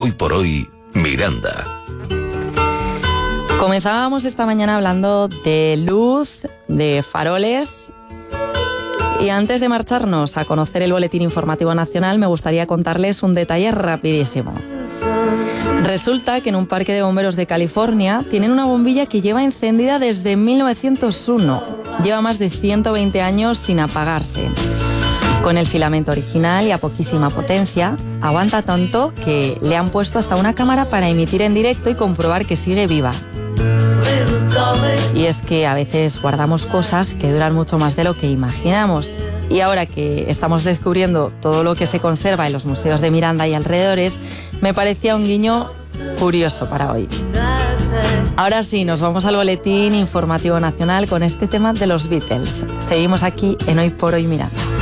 Hoy por hoy, Miranda. Comenzábamos esta mañana hablando de luz, de faroles. Y antes de marcharnos a conocer el Boletín Informativo Nacional, me gustaría contarles un detalle rapidísimo. Resulta que en un parque de bomberos de California tienen una bombilla que lleva encendida desde 1901. Lleva más de 120 años sin apagarse. Con el filamento original y a poquísima potencia, aguanta tanto que le han puesto hasta una cámara para emitir en directo y comprobar que sigue viva. Y es que a veces guardamos cosas que duran mucho más de lo que imaginamos. Y ahora que estamos descubriendo todo lo que se conserva en los museos de Miranda y alrededores, me parecía un guiño curioso para hoy. Ahora sí, nos vamos al Boletín Informativo Nacional con este tema de los Beatles. Seguimos aquí en Hoy por Hoy Miranda.